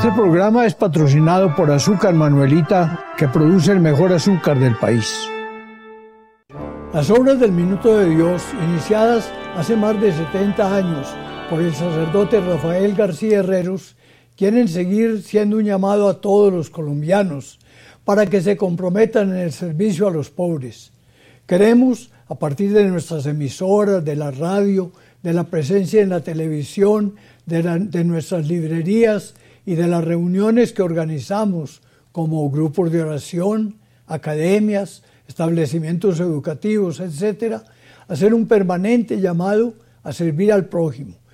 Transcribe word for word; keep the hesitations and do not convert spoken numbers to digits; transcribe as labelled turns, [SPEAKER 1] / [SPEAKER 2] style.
[SPEAKER 1] Este programa es patrocinado por Azúcar Manuelita, que produce el mejor azúcar del país. Las obras del Minuto de Dios, iniciadas hace más de setenta años por el sacerdote Rafael García Herreros, quieren seguir siendo un llamado a todos los colombianos para que se comprometan en el servicio a los pobres. Queremos, a partir de nuestras emisoras, de la radio, de la presencia en la televisión, de, la, de nuestras librerías y de las reuniones que organizamos como grupos de oración, academias, establecimientos educativos, etcétera, hacer un permanente llamado a servir al prójimo,